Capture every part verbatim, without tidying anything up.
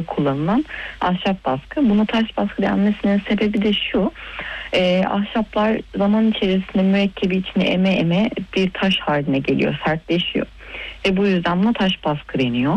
kullanılan ahşap baskı. Buna taş baskı denmesinin sebebi de şu: e, ahşaplar zaman içerisinde mürekkebi içine eme eme bir taş haline geliyor, sertleşiyor ve bu yüzden buna taş baskı deniyor.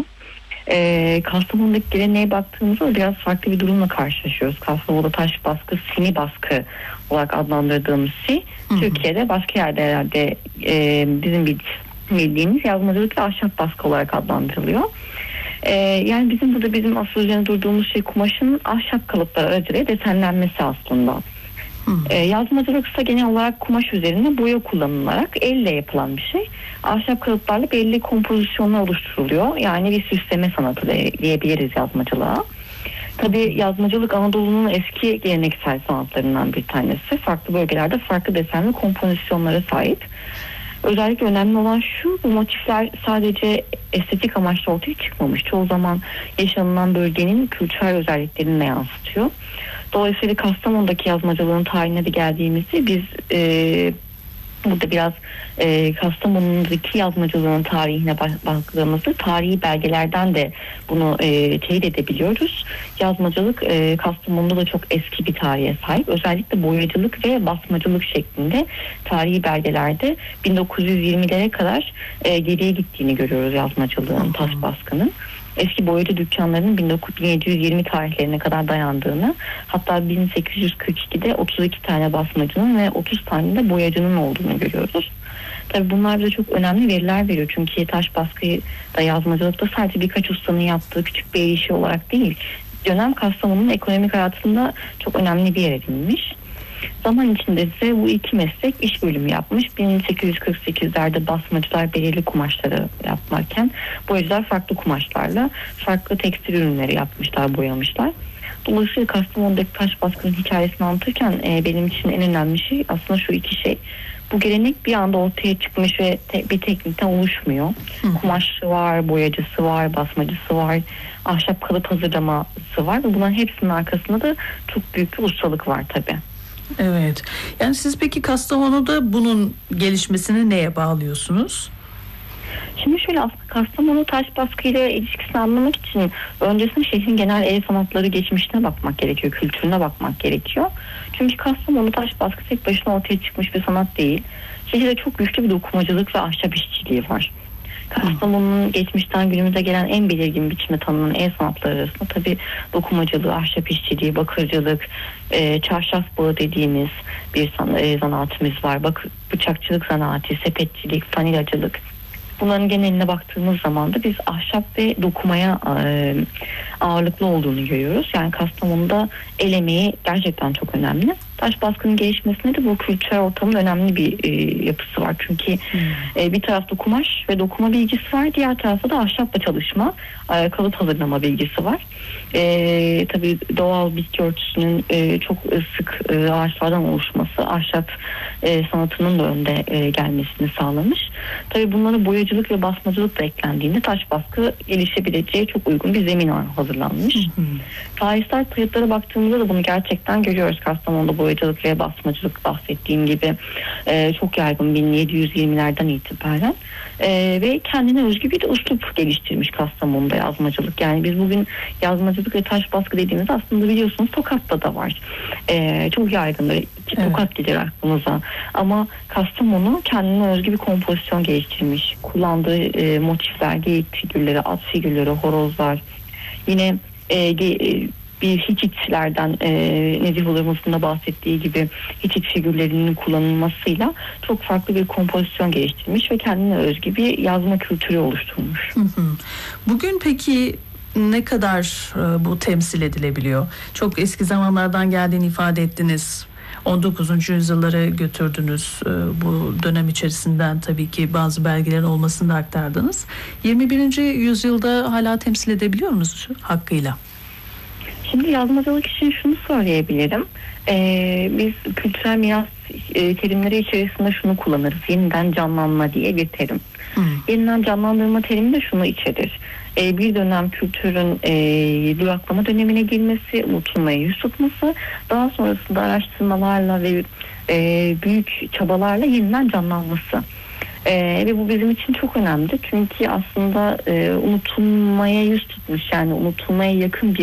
E, Kastamonu'daki geleneğe baktığımızda biraz farklı bir durumla karşılaşıyoruz. Kastamonu'da taş baskı, sini baskı olarak adlandırdığımız şey, hı hı. Türkiye'de başka yerde herhalde e, bizim bildiğimiz yazmacılık ve ahşap baskı olarak adlandırılıyor. Ee, yani bizim burada bizim asıl üzerine durduğumuz şey kumaşın ahşap kalıplar aracılığıyla desenlenmesi aslında. Ee, yazmacılık ise genel olarak kumaş üzerine boya kullanılarak elle yapılan bir şey. Ahşap kalıplarla belli kompozisyonlar oluşturuluyor. Yani bir süsleme sanatı diyebiliriz yazmacılığa. Tabii yazmacılık Anadolu'nun eski geleneksel sanatlarından bir tanesi. Farklı bölgelerde farklı desen ve kompozisyonlara sahip. Özellikle önemli olan şu: bu motifler sadece estetik amaçla ortaya çıkmamış. Çoğu zaman yaşanılan bölgenin kültürel özelliklerini de yansıtıyor. Dolayısıyla Kastamonu'daki yazmacılığın tarihine de geldiğimizde biz e, burada biraz e, Kastamonu'daki yazmacılığın tarihine baktığımızda tarihi belgelerden de bunu e, teyit edebiliyoruz. Yazmacılık e, Kastamonu'da da çok eski bir tarihe sahip. Özellikle boyacılık ve basmacılık şeklinde tarihi belgelerde bin dokuz yüz yirmilere kadar e, geriye gittiğini görüyoruz yazmacılığın, taş baskının. Eski boyacı dükkanlarının bin yedi yüz yirmi tarihlerine kadar dayandığını, hatta bin sekiz yüz kırk ikide otuz iki tane basmacının ve otuz tane de boyacının olduğunu görüyoruz. Tabii bunlar bize çok önemli veriler veriyor. Çünkü taş baskıyı da yazmacılıkta sadece birkaç ustanın yaptığı küçük bir el işi olarak değil, dönem Kastamonu'nun ekonomik hayatında çok önemli bir yer edinmiş. Zaman içinde ise bu iki meslek iş bölümü yapmış. bin sekiz yüz kırk sekizlerde basmacılar belirli kumaşları yapmarken boyacılar farklı kumaşlarla farklı tekstil ürünleri yapmışlar, boyamışlar. Dolayısıyla Kastamonu'daki taş baskının hikayesini anlatırken e, benim için en önemli şey aslında şu iki şey. Bu gelenek bir anda ortaya çıkmış ve te- bir teknikten oluşmuyor. Hı. Kumaşı var, boyacısı var, basmacısı var, ahşap kalıp hazırlaması var ve bunların hepsinin arkasında da çok büyük bir ustalık var tabii. Evet. Yani siz peki Kastamonu'da bunun gelişmesini neye bağlıyorsunuz? Şimdi şöyle, aslında Kastamonu taş baskıyla ilişkisini anlamak için öncesinde şehrin genel el sanatları geçmişine bakmak gerekiyor, kültürüne bakmak gerekiyor. Çünkü Kastamonu taş baskı tek başına ortaya çıkmış bir sanat değil. Şehirde çok güçlü bir dokumacılık ve ahşap işçiliği var. Kastamonu'nun geçmişten günümüze gelen en belirgin biçimde tanınan el sanatları arasında tabii dokumacılığı, ahşap işçiliği, bakırcılık, e, çarşaf bağı dediğimiz bir san- e, zanaatimiz var. Bak, bıçakçılık zanaati, sepetçilik, fanilacılık. Bunların geneline baktığımız zaman da biz ahşap ve dokumaya e, ağırlıklı olduğunu görüyoruz. Yani Kastamonu'da el emeği gerçekten çok önemli. Taş baskının gelişmesinde de bu kültürel ortamın önemli bir e, yapısı var. Çünkü hmm. e, bir tarafta kumaş ve dokuma bilgisi var. Diğer tarafta da ahşapla çalışma, e, kalıp hazırlama bilgisi var. E, tabii doğal bitki örtüsünün e, çok sık e, ağaçlardan oluşması ahşap e, sanatının da önde e, gelmesini sağlamış. Tabii bunlara boyacılık ve basmacılık da eklendiğinde taş baskı gelişebileceği çok uygun bir zemin hazırlanmış. Hmm. Tarihsel kayıtlara baktığımızda da bunu gerçekten görüyoruz. Kastamonu'da boyacılık ve basmacılık bahsettiğim gibi e, çok yaygın bin yedi yüz yirmilerden itibaren e, ve kendine özgü bir üslup geliştirmiş Kastamonu'da yazmacılık. Yani biz bugün yazmacılık ve taş baskı dediğimizde aslında biliyorsunuz Tokat'ta da var. E, çok yaygındır. Evet. Tokat gelir aklımıza. Ama Kastamonu kendine özgü bir kompozisyon geliştirmiş. Kullandığı e, motifler, geyik figürleri, at figürleri, horozlar. Yine e, ge- bir Hititlerden e, Nezih Hocamızın da bahsettiği gibi Hitit figürlerinin kullanılmasıyla çok farklı bir kompozisyon geliştirmiş ve kendine özgü bir yazma kültürü oluşturmuş. Hı hı. Bugün peki ne kadar e, bu temsil edilebiliyor? Çok eski zamanlardan geldiğini ifade ettiniz. on dokuzuncu yüzyıllara götürdünüz. E, bu dönem içerisinden tabii ki bazı belgelerin olmasını da aktardınız. yirmi birinci yüzyılda hala temsil edebiliyor musunuz hakkıyla? Şimdi yazmacılık için şunu söyleyebilirim. Ee, biz kültürel miras e, terimleri içerisinde şunu kullanırız. Yeniden canlanma diye bir terim. Hmm. Yeniden canlandırma terimi de şunu içerir. Ee, bir dönem kültürün e, duraklama dönemine girmesi, unutulmaya yüz tutması, daha sonrasında araştırmalarla ve e, büyük çabalarla yeniden canlanması. Ee, ve bu bizim için çok önemli. Çünkü aslında e, unutulmaya yüz tutmuş, yani unutulmaya yakın bir